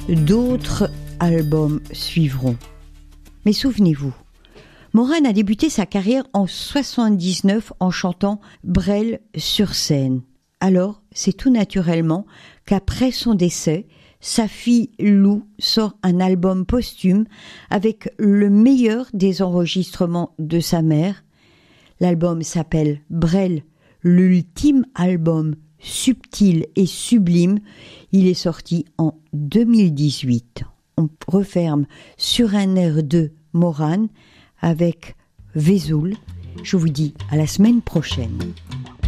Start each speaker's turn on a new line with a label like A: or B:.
A: d'autres albums suivront. Mais souvenez-vous, Morane a débuté sa carrière en 79 en chantant Brel sur scène. Alors, c'est tout naturellement qu'après son décès, sa fille Lou sort un album posthume avec le meilleur des enregistrements de sa mère. L'album s'appelle Brel, l'ultime album subtil et sublime. Il est sorti en 2018. On referme sur un air de Morane avec Vesoul. Je vous dis à la semaine prochaine.